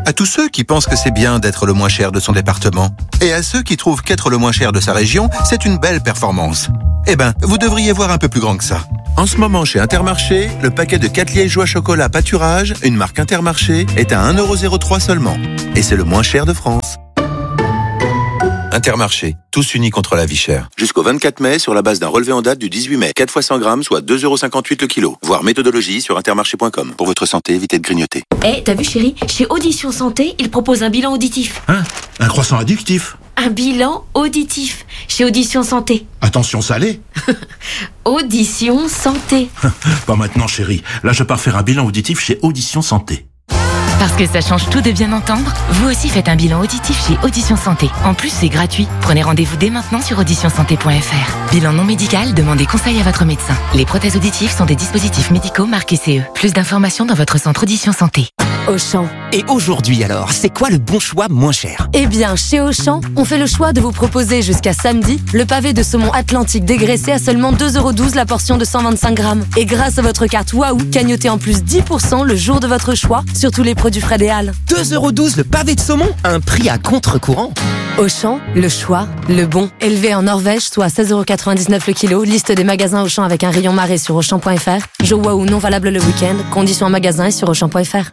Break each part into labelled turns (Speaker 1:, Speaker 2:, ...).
Speaker 1: À tous ceux qui pensent que c'est bien d'être le moins cher de son département. Et à ceux qui trouvent qu'être le moins cher de sa région, c'est une belle performance. Eh ben, vous devriez voir un peu plus grand que ça. En ce moment, chez Intermarché, le paquet de 4 liégeois chocolat pâturage, une marque Intermarché, est à 1,03€ seulement. Et c'est le moins cher de France. Intermarché, tous unis contre la vie chère. Jusqu'au 24 mai, sur la base d'un relevé en date du 18 mai. 4 fois 100 grammes, soit 2,58€ le kilo. Voir méthodologie sur intermarché.com. Pour votre santé, évitez de grignoter.
Speaker 2: T'as vu chérie, chez Audition Santé, ils proposent un bilan auditif.
Speaker 3: Hein? Un croissant addictif?
Speaker 2: Un bilan auditif, chez Audition Santé.
Speaker 3: Attention salé?
Speaker 2: Audition Santé.
Speaker 3: Pas maintenant chérie, là je pars faire un bilan auditif chez Audition Santé.
Speaker 4: Parce que ça change tout de bien entendre, vous aussi faites un bilan auditif chez Audition Santé. En plus, c'est gratuit. Prenez rendez-vous dès maintenant sur auditionsanté.fr. Bilan non médical, demandez conseil à votre médecin. Les prothèses auditives sont des dispositifs médicaux marqués CE. Plus d'informations dans votre centre Audition Santé.
Speaker 5: Auchan.
Speaker 6: Et aujourd'hui alors, c'est quoi le bon choix moins cher?
Speaker 5: Eh bien, chez Auchan, on fait le choix de vous proposer jusqu'à samedi le pavé de saumon atlantique dégraissé à seulement 2,12€ la portion de 125 grammes. Et grâce à votre carte Waouh, cagnotez en plus 10% le jour de votre choix sur tous les produits frais des Halles.
Speaker 6: 2,12€ le pavé de saumon? Un prix à contre-courant.
Speaker 5: Auchan, le choix, le bon. Élevé en Norvège, soit à 16,99€ le kilo. Liste des magasins Auchan avec un rayon marée sur Auchan.fr. Jeux Waouh non valable le week-end. Conditions en magasin et sur Auchan.fr.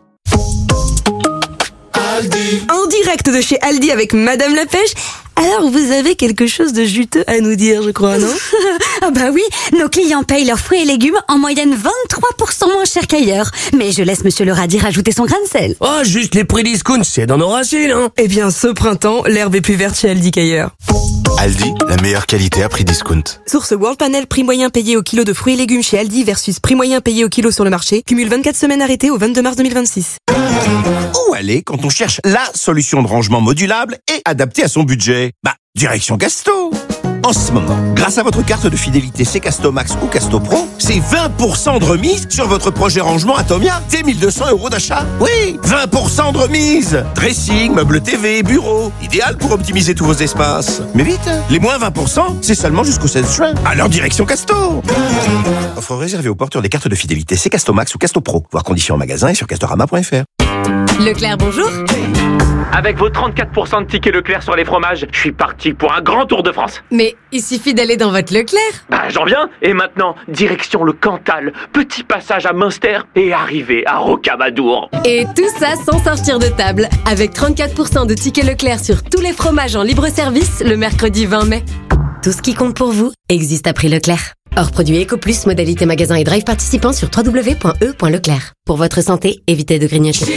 Speaker 7: En direct de chez Aldi avec Madame la Pêche. Alors, vous avez quelque chose de juteux à nous dire, je crois, non?
Speaker 8: Ah bah oui, nos clients payent leurs fruits et légumes en moyenne 23% moins cher qu'ailleurs. Mais je laisse Monsieur le radis rajouter son grain de sel.
Speaker 9: Oh, juste les prix discount, c'est dans nos racines, hein.
Speaker 7: Eh bien, ce printemps, l'herbe est plus verte chez Aldi qu'ailleurs.
Speaker 10: Aldi, la meilleure qualité à prix discount.
Speaker 7: Source World Panel, prix moyen payé au kilo de fruits et légumes chez Aldi versus prix moyen payé au kilo sur le marché. Cumule 24 semaines arrêtées au 22 mars 2026.
Speaker 11: Où aller quand on cherche la solution de rangement modulable et adaptée à son budget? Direction Casto. En ce moment, grâce à votre carte de fidélité C Casto Max ou Casto Pro, c'est 20% de remise sur votre projet rangement Atomia dès 1 200€ d'achat. Oui, 20% de remise. Dressing, meubles TV, bureau. Idéal pour optimiser tous vos espaces. Mais vite, les moins 20%, c'est seulement jusqu'au 16 juin. Alors direction Casto. Offre réservée aux porteurs des cartes de fidélité C Casto Max ou Casto Pro. Voir conditions en magasin et sur castorama.fr.
Speaker 5: Leclerc, bonjour.
Speaker 12: Avec vos 34% de tickets Leclerc sur les fromages, je suis parti pour un grand tour de France.
Speaker 5: Mais il suffit d'aller dans votre Leclerc.
Speaker 12: J'en viens. Et maintenant, direction le Cantal, petit passage à Münster et arrivée à Rocamadour.
Speaker 5: Et tout ça sans sortir de table. Avec 34% de tickets Leclerc sur tous les fromages en libre service le mercredi 20 mai. Tout ce qui compte pour vous existe à prix Leclerc. Hors produit EcoPlus, modalité magasin et drive participant sur www.e.leclerc. Pour votre santé, évitez de grignoter.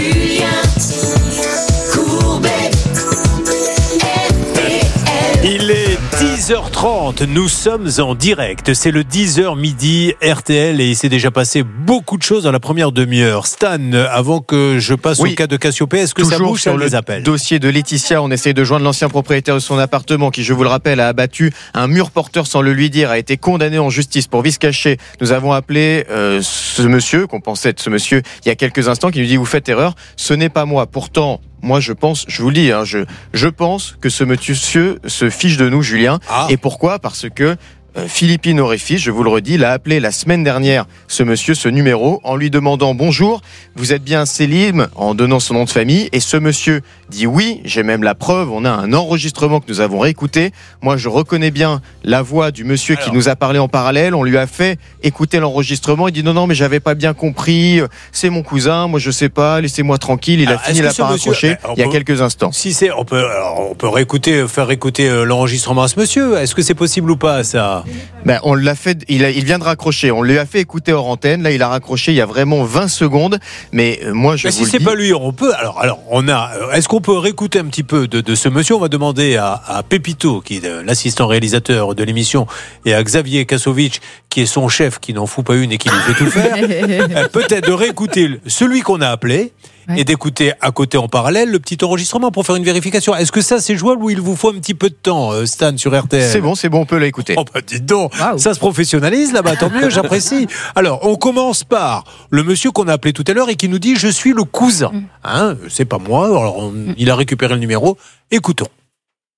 Speaker 13: Il est 10h30, nous sommes en direct, c'est le 10h midi RTL et il s'est déjà passé beaucoup de choses dans la première demi-heure. Stan, avant que je passe au cas de Cassiopée, est-ce que ça bouge sur les appels?
Speaker 14: Dossier de Laetitia, on essaye de joindre l'ancien propriétaire de son appartement qui, je vous le rappelle, a abattu un mur porteur sans le lui dire, a été condamné en justice pour vice caché. Nous avons appelé ce monsieur, qu'on pensait être ce monsieur, il y a quelques instants, qui nous dit vous faites erreur, ce n'est pas moi. Pourtant, moi je pense, je vous le dis, je pense que ce monsieur se fiche de nous, Julien. Et pourquoi? Parce que Philippine Auréfis, je vous le redis, l'a appelé la semaine dernière, ce numéro, en lui demandant bonjour, vous êtes bien Célim, en donnant son nom de famille, et ce monsieur dit oui, j'ai même la preuve, on a un enregistrement que nous avons réécouté, moi je reconnais bien la voix du monsieur qui nous a parlé en parallèle, on lui a fait écouter l'enregistrement, il dit non mais j'avais pas bien compris, c'est mon cousin, moi je sais pas, laissez-moi tranquille, il a fini la part accrochée il y a quelques instants.
Speaker 13: Si c'est, on peut faire réécouter l'enregistrement à ce monsieur, est-ce que c'est possible ou pas ça?
Speaker 14: On l'a fait, il vient de raccrocher, on lui a fait écouter hors antenne, là il a raccroché il y a vraiment 20 secondes, mais moi je vous
Speaker 13: si c'est pas lui, on peut, alors on a, est-ce qu'on peut réécouter un petit peu de ce monsieur? On va demander à Pépito, qui est l'assistant réalisateur de l'émission, et à Xavier Kasovic, qui est son chef, qui n'en fout pas une et qui lui fait tout faire, peut-être de réécouter celui qu'on a appelé, et d'écouter à côté en parallèle le petit enregistrement pour faire une vérification. Est-ce que ça c'est jouable ou il vous faut un petit peu de temps, Stan, sur RTL?
Speaker 14: C'est bon, on peut l'écouter.
Speaker 13: Oh bah dites donc, ça se professionnalise là-bas, tant mieux, j'apprécie. Alors, on commence par le monsieur qu'on a appelé tout à l'heure et qui nous dit « Je suis le cousin ». C'est pas moi, alors il a récupéré le numéro. Écoutons.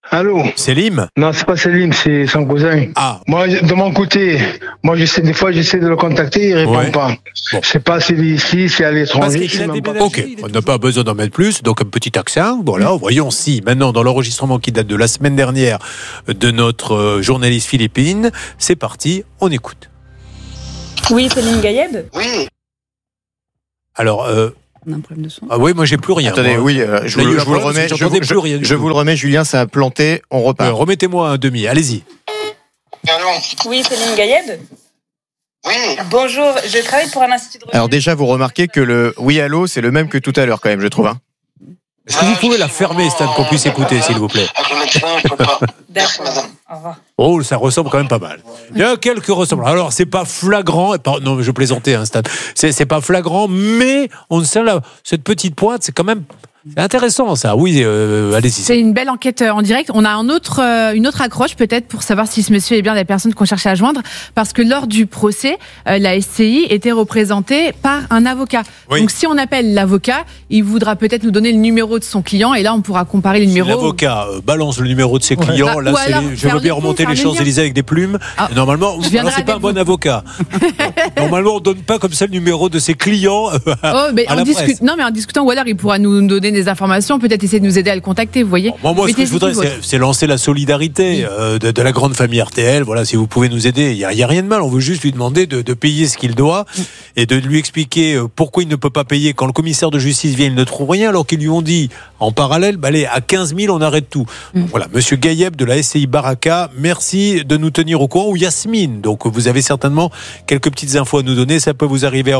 Speaker 15: Allô?
Speaker 13: Selim?
Speaker 15: Non, c'est pas Selim, c'est son cousin.
Speaker 13: Ah.
Speaker 15: Moi, de mon côté, des fois, j'essaie de le contacter, il répond pas. Bon. Je sais pas s'il est ici, s'il est à l'étranger.
Speaker 13: Ok, on n'a pas besoin d'en mettre plus, donc un petit accent. Voilà, voyons si maintenant dans l'enregistrement qui date de la semaine dernière de notre journaliste philippine, c'est parti, on écoute.
Speaker 16: Oui, Céline Gayeb?
Speaker 15: Oui.
Speaker 13: Alors,
Speaker 16: on a un problème de son.
Speaker 13: Ah oui, moi j'ai plus rien.
Speaker 14: Attendez,
Speaker 13: moi.
Speaker 14: oui, je vous le remets. Je vous le remets, Julien, ça a planté, on repart.
Speaker 13: Remettez-moi un demi, allez-y.
Speaker 16: Oui, Céline Gayeb?
Speaker 15: Oui.
Speaker 16: Bonjour, je travaille pour un institut de recherche.
Speaker 14: Alors déjà, vous remarquez que le oui allô, c'est le même que tout à l'heure quand même, je trouve. Hein.
Speaker 13: Est-ce que vous pouvez la fermer, Stan, qu'on puisse écouter, s'il vous plaît?
Speaker 15: Merci, madame.
Speaker 16: Au revoir.
Speaker 13: Oh, ça ressemble quand même pas mal. Il y a quelques ressemblances. Alors, c'est pas flagrant. Non, je plaisantais, hein, Stan. C'est pas flagrant, mais on sent là, cette petite pointe, c'est quand même. C'est intéressant, ça. Oui, allez-y.
Speaker 17: C'est une belle enquête en direct. On a une autre accroche, peut-être, pour savoir si ce monsieur est bien la personne qu'on cherchait à joindre. Parce que lors du procès, la SCI était représentée par un avocat. Oui. Donc, si on appelle l'avocat, il voudra peut-être nous donner le numéro de son client. Et là, on pourra comparer les numéros.
Speaker 13: Si l'avocat balance le numéro de ses clients, là, je veux bien remonter les Champs-Élysées avec des plumes. Ah, normalement, c'est pas un bon avocat. Normalement, on donne pas comme ça le numéro de ses clients à la presse.
Speaker 17: Non, mais en discutant, ou alors il pourra nous donner des informations, peut-être essayer de nous aider à le contacter, vous voyez.
Speaker 13: Moi, ce que je voudrais, c'est lancer la solidarité de la grande famille RTL. Voilà, si vous pouvez nous aider, il y a rien de mal. On veut juste lui demander de payer ce qu'il doit et de lui expliquer pourquoi il ne peut pas payer. Quand le commissaire de justice vient, il ne trouve rien, alors qu'ils lui ont dit en parallèle, allez, à 15 000, on arrête tout. Voilà, Monsieur Gayeb de la SCI Baraka, merci de nous tenir au courant. Ou Yasmine, donc vous avez certainement quelques petites infos à nous donner. Ça peut vous arriver à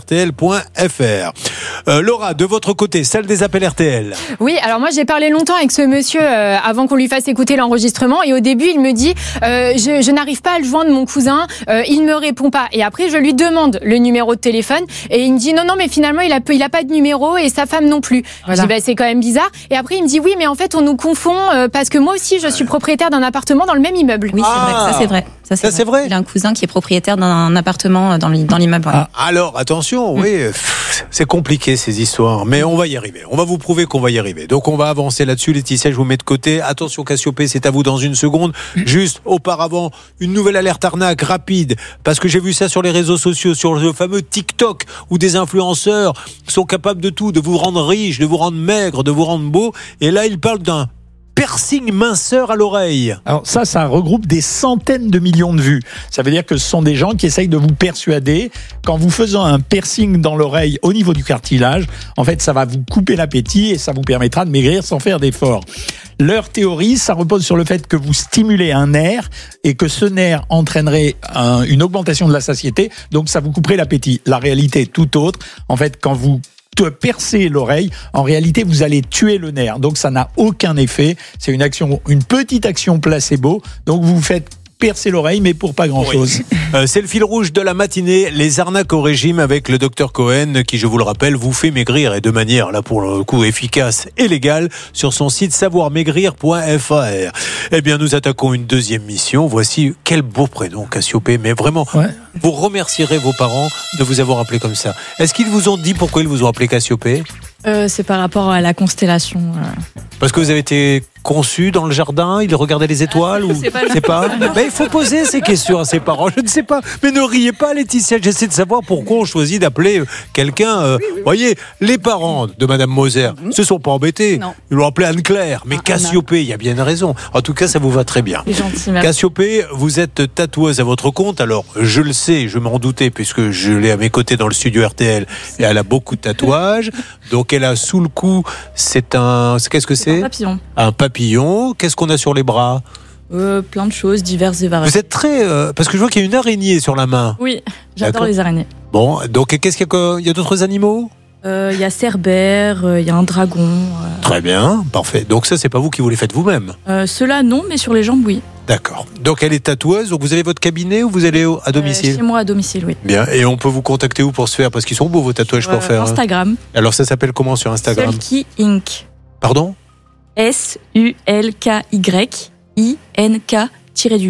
Speaker 13: @rtl.fr. Laura, de votre côté, salle des appels RTL.
Speaker 18: Oui, alors moi j'ai parlé longtemps avec ce monsieur avant qu'on lui fasse écouter l'enregistrement et au début il me dit je n'arrive pas à le joindre mon cousin, il me répond pas et après je lui demande le numéro de téléphone et il me dit non mais finalement il a pas de numéro et sa femme non plus. Voilà. Je dis c'est quand même bizarre et après il me dit oui mais en fait on nous confond parce que moi aussi je suis propriétaire d'un appartement dans le même immeuble.
Speaker 16: Oui c'est vrai. Ça c'est vrai. Il a un cousin qui est propriétaire d'un appartement dans l'immeuble.
Speaker 13: Ah, alors attention, oui, c'est compliqué ces histoires, mais on va y arriver. On va vous prouver qu'on va y arriver. Donc on va avancer là-dessus. Laetitia, je vous mets de côté. Attention Cassiopée, c'est à vous dans une seconde. Juste auparavant, une nouvelle alerte arnaque rapide, parce que j'ai vu ça sur les réseaux sociaux, sur le fameux TikTok, où des influenceurs sont capables de tout, de vous rendre riche, de vous rendre maigre, de vous rendre beau. Et là, ils parlent d'un piercing minceur à l'oreille.
Speaker 19: Alors ça regroupe des centaines de millions de vues. Ça veut dire que ce sont des gens qui essayent de vous persuader qu'en vous faisant un piercing dans l'oreille au niveau du cartilage, en fait, ça va vous couper l'appétit et ça vous permettra de maigrir sans faire d'efforts. Leur théorie, ça repose sur le fait que vous stimulez un nerf et que ce nerf entraînerait une augmentation de la satiété, donc ça vous couperait l'appétit. La réalité est tout autre. En fait, quand vous percer l'oreille, en réalité vous allez tuer le nerf, donc ça n'a aucun effet. C'est une petite action placebo, donc vous faites percer l'oreille, mais pour pas grand-chose.
Speaker 13: C'est le fil rouge de la matinée, les arnaques au régime avec le docteur Cohen, qui, je vous le rappelle, vous fait maigrir, et de manière, là, pour le coup, efficace et légale, sur son site savoirmaigrir.fr. Eh bien, nous attaquons une deuxième mission. Voici, quel beau prénom, Cassiopée, mais vraiment, vous remercierez vos parents de vous avoir appelé comme ça. Est-ce qu'ils vous ont dit pourquoi ils vous ont appelé Cassiopée?
Speaker 16: C'est par rapport à la constellation.
Speaker 13: Parce que vous avez été conçu dans le jardin, il regardait les étoiles ou c'est pas. Ben, il faut poser ces questions à ses parents. Je ne sais pas. Mais ne riez pas, Laetitia. J'essaie de savoir pourquoi on choisit d'appeler quelqu'un. Voyez, les parents de Madame Moser se sont pas embêtés. Non. Ils l'ont appelé Anne-Claire. Mais Cassiopée, il y a bien une raison. En tout cas, ça vous va très bien.
Speaker 16: Gentil,
Speaker 13: Cassiopée, vous êtes tatoueuse à votre compte. Alors, je le sais, je m'en doutais puisque je l'ai à mes côtés dans le studio RTL. Et elle a beaucoup de tatouages. Donc, elle a sous le cou, qu'est-ce que c'est?
Speaker 16: Un papillon.
Speaker 13: Un papillon. Qu'est-ce qu'on a sur les bras?
Speaker 16: Plein de choses diverses et variées.
Speaker 13: Vous êtes très... parce que je vois qu'il y a une araignée sur la main.
Speaker 16: Oui, j'adore les araignées.
Speaker 13: Bon, donc qu'est-ce qu'il y a? Il y a d'autres animaux?
Speaker 16: Il y a Cerbère, il y a un dragon.
Speaker 13: Très bien, parfait. Donc ça, c'est pas vous qui vous les faites vous-même?
Speaker 16: Ceux-là, non, mais sur les jambes, oui.
Speaker 13: D'accord. Donc elle est tatoueuse, donc vous avez votre cabinet ou vous allez à domicile?
Speaker 16: Chez moi, à domicile, oui.
Speaker 13: Bien, et on peut vous contacter où pour se faire? Parce qu'ils sont beaux vos tatouages pour faire.
Speaker 16: Instagram.
Speaker 13: Alors ça s'appelle comment sur Instagram?
Speaker 16: Sulky Inc.
Speaker 13: Pardon?
Speaker 16: SULKYINK-8.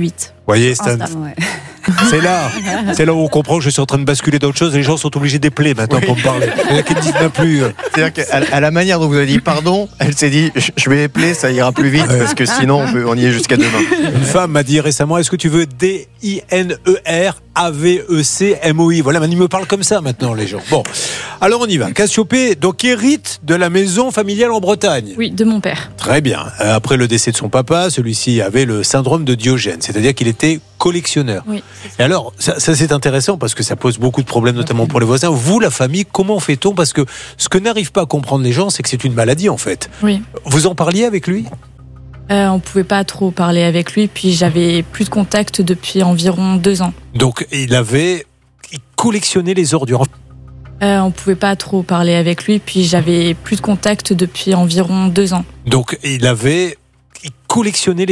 Speaker 13: voyez, Stan. C'est là où on comprend que je suis en train de basculer d'autres choses. Les gens sont obligés d'épeler maintenant pour me parler. Il y en a qui ne disent même plus.
Speaker 14: C'est-à-dire qu'à la manière dont vous avez dit pardon, elle s'est dit je vais épeler, ça ira plus vite parce que sinon on y est jusqu'à demain.
Speaker 13: Une femme m'a dit récemment, est-ce que tu veux DINERAVECMOI? Voilà, il me parle comme ça maintenant les gens. Bon, alors on y va. Cassiopée donc hérite de la maison familiale en Bretagne.
Speaker 16: Oui, de mon père.
Speaker 13: Très bien. Après le décès de son papa, celui-ci avait le syndrome de Diogène, c'est-à-dire qu'il était collectionneur.
Speaker 16: Oui.
Speaker 13: Et alors, ça c'est intéressant parce que ça pose beaucoup de problèmes, notamment pour les voisins. Vous, la famille, comment fait-on? Parce que ce que n'arrivent pas à comprendre les gens, c'est que c'est une maladie en fait.
Speaker 16: Oui.
Speaker 13: Vous en parliez avec lui?
Speaker 16: On pouvait pas trop parler avec lui, puis j'avais plus de contact depuis environ 2 ans.
Speaker 13: Donc il collectionnait les ordures.
Speaker 16: On pouvait pas trop parler avec lui, puis j'avais plus de contact depuis environ 2 ans.
Speaker 13: Donc il collectionnait